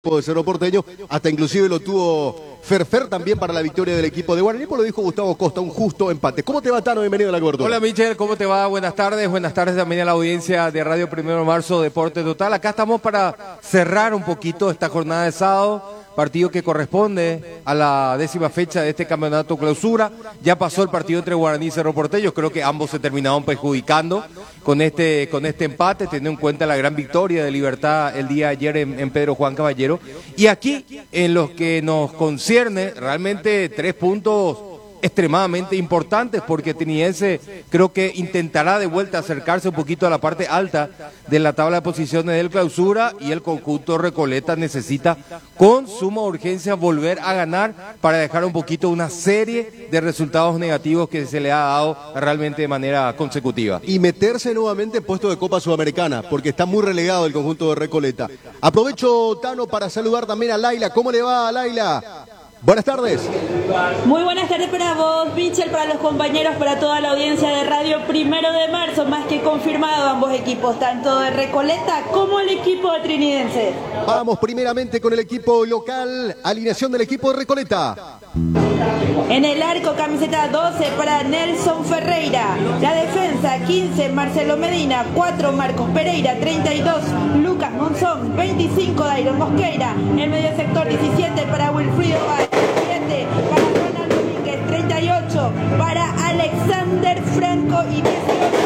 de Cerro Porteño, hasta inclusive lo tuvo Ferfer también para la victoria del equipo de Guaraní, lo dijo Gustavo Costa, un justo empate. ¿Cómo te va, Tano? Bienvenido a la cobertura. Hola, Michel, ¿cómo te va? Buenas tardes también a la audiencia de Radio 1 de Marzo, Deporte Total. Acá estamos para cerrar un poquito esta jornada de sábado, partido que corresponde a la 10ª fecha de este campeonato clausura. Ya pasó el partido entre Guaraní y Cerro Porteño, creo que ambos se terminaron perjudicando con este empate, teniendo en cuenta la gran victoria de Libertad el día de ayer en Pedro Juan Caballero. Y aquí, en lo que nos concierne, realmente 3 puntos extremadamente importantes, porque Trinidense creo que intentará de vuelta acercarse un poquito a la parte alta de la tabla de posiciones del clausura, y el conjunto Recoleta necesita con suma urgencia volver a ganar para dejar un poquito una serie de resultados negativos que se le ha dado realmente de manera consecutiva. Y meterse nuevamente en puesto de Copa Sudamericana, porque está muy relegado el conjunto de Recoleta. Aprovecho, Tano, para saludar también a Laila. ¿Cómo le va, Laila? Buenas tardes. Muy buenas tardes para vos, Michel, para los compañeros, para toda la audiencia de Radio 1 de Marzo. Más que confirmado ambos equipos, tanto de Recoleta como el equipo de Trinidense. Vamos primeramente con el equipo local, alineación del equipo de Recoleta. En el arco, camiseta 12 para Nelson Ferreira. La defensa, 15, Marcelo Medina. 4, Marcos Pereira. 32, Lucas Monzón. 25, Dairon Mosqueira. El medio sector, 17 para Wilfrido Báez. 7 para Ronald Domínguez. 38 para Alexander Franco. Y 18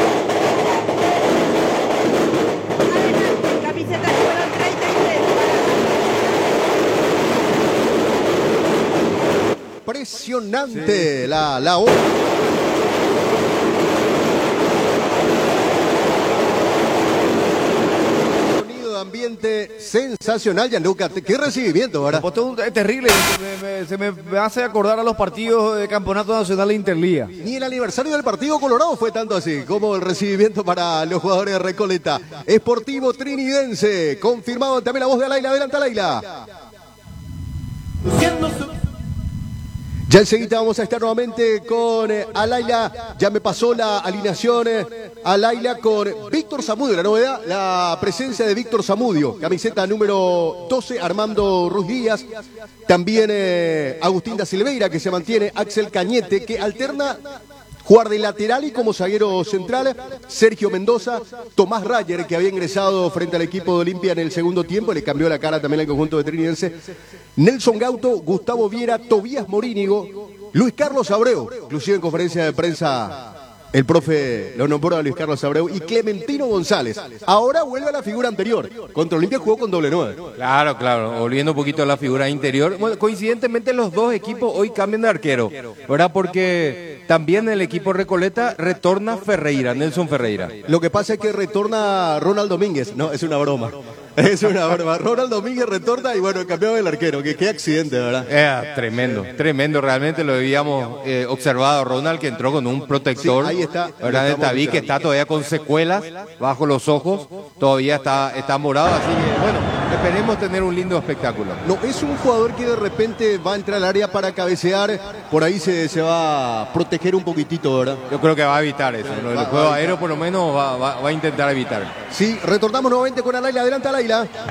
adelante, camisetas fueron 33 para... Impresionante, sí. la hora. Sonido de ambiente sensacional, Gianluca. Qué recibimiento, ¿verdad? Es terrible, se me hace acordar a los partidos de Campeonato Nacional de Interliga. Ni el aniversario del Partido Colorado fue tanto así como el recibimiento para los jugadores de Recoleta. Sportivo Trinidense, confirmado también la voz de Laila. Adelanta, Laila. Ya enseguida vamos a estar nuevamente con Alaila. Ya me pasó la alineación Alaila con Víctor Zamudio. La novedad, la presencia de Víctor Zamudio. Camiseta número 12, Armando Ruiz Díaz. También Agustín da Silveira, que se mantiene. Axel Cañete, que alterna jugar de lateral y como zaguero central. Sergio Mendoza, Tomás Rayer, que había ingresado frente al equipo de Olimpia en el segundo tiempo, le cambió la cara también al conjunto de Trinidense. Nelson Gauto, Gustavo Viera, Tobías Morínigo, Luis Carlos Abreu, inclusive en conferencia de prensa el profe lo nombró a Luis Carlos Abreu, y Clementino González. Ahora vuelve a la figura anterior. Contra Olimpia jugó con doble 9. Claro, volviendo un poquito a la figura interior. Bueno, coincidentemente los dos equipos hoy cambian de arquero, ¿verdad? Porque también el equipo Recoleta retorna Ferreira, Nelson Ferreira. Lo que pasa es que retorna Ronald Domínguez. No, es una broma. Es una broma. Ronald Domínguez retorna y bueno, cambió el arquero. Qué accidente, ¿verdad? Tremendo. Realmente lo habíamos observado. Ronald, que entró con un protector. Sí, ahí está. ¿Verdad? Taví, que está todavía con secuelas bajo los ojos. Todavía está morado. Así que bueno, esperemos tener un lindo espectáculo. No, es un jugador que de repente va a entrar al área para cabecear. Por ahí se va a proteger un poquitito, ¿verdad? Yo creo que va a evitar eso. El juego aéreo por lo menos va a intentar evitar. Sí, retornamos nuevamente con Alaila. Adelanta, Alaila.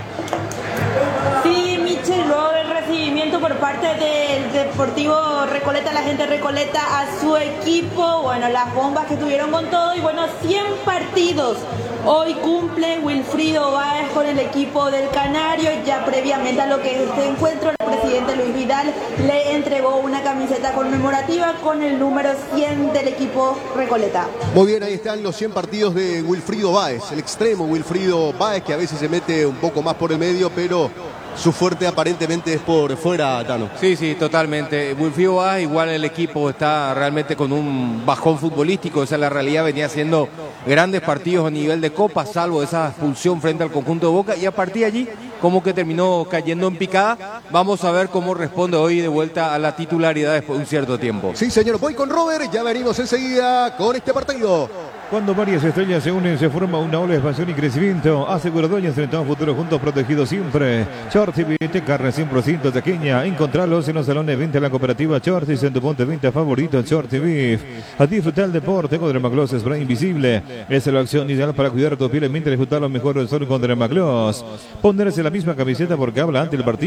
Sí, Michel, luego del recibimiento por parte del Deportivo Recoleta, la gente Recoleta a su equipo, bueno, las bombas que tuvieron con todo, y bueno, 100 partidos. Hoy cumple Wilfrido Báez con el equipo del Canario. Ya previamente a lo que es este encuentro, el presidente Luis Vidal le entregó una camiseta conmemorativa con el número 100 del equipo Recoleta. Muy bien, ahí están los 100 partidos de Wilfrido Báez, el extremo Wilfrido Báez, que a veces se mete un poco más por el medio, pero su fuerte aparentemente es por fuera, Tano. Sí, totalmente. Wilfrido Báez, igual el equipo está realmente con un bajón futbolístico, esa es la realidad. Venía haciendo grandes partidos a nivel de Copa, salvo esa expulsión frente al conjunto de Boca, y a partir de allí como que terminó cayendo en picada. Vamos a ver cómo responde hoy de vuelta a la titularidad después de un cierto tiempo. Sí, señor, voy con Robert, ya venimos enseguida con este partido. Cuando varias estrellas se unen, se forma una ola de expansión y crecimiento. Asegura dueños, enfrentamos futuro juntos, protegidos siempre. Short TV, carne 100% taqueña. Encontralos en los salones 20 de la cooperativa Shortis, en tu punto de venta favorito, Short TV. A disfrutar el deporte con Dermagloss Spray Invisible. Es la acción ideal para cuidar tu piel mientras disfrutar lo mejor del sol con Dermagloss. Ponerse la misma camiseta porque habla ante el partido.